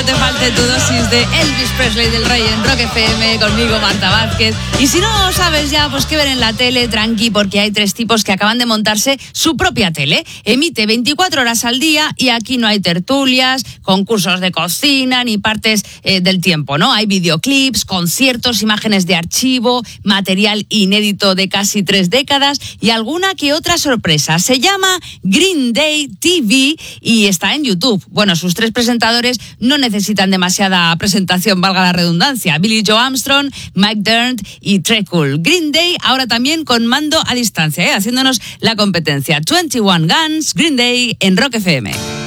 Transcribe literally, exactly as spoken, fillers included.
no te falte tu dosis de Elvis Presley del Rey en Rock F M, conmigo Marta Vázquez. Y si no sabes ya pues qué ver en la tele, tranqui, porque hay tres tipos que acaban de montarse su propia tele. Emite veinticuatro horas al día y aquí no hay tertulias, concursos de cocina ni partes eh, del tiempo, ¿no? Hay videoclips, conciertos, imágenes de archivo, material inédito de casi tres décadas y alguna que otra sorpresa. Se llama Green Day T V y está en YouTube. Bueno, sus tres presentadores no necesitan demasiada presentación, valga la redundancia. Billie Joe Armstrong, Mike Dirnt y Treacle. Green Day ahora también con mando a distancia, ¿eh? Haciéndonos la competencia. veintiuno Guns, Green Day en Rock F M.